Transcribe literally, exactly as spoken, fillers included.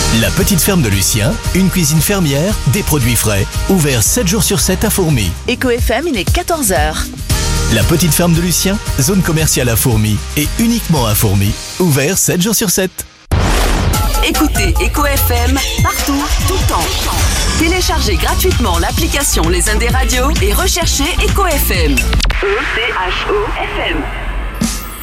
La petite ferme de Lucien, une cuisine fermière, des produits frais, ouvert sept jours sur sept à Fourmies. Éco F M, il est quatorze heures. La petite ferme de Lucien, zone commerciale à Fourmies et uniquement à Fourmies, ouvert sept jours sur sept. Écoutez Éco F M partout, tout le temps. Téléchargez gratuitement l'application Les Indés Radio et recherchez Éco F M. E C H O F M.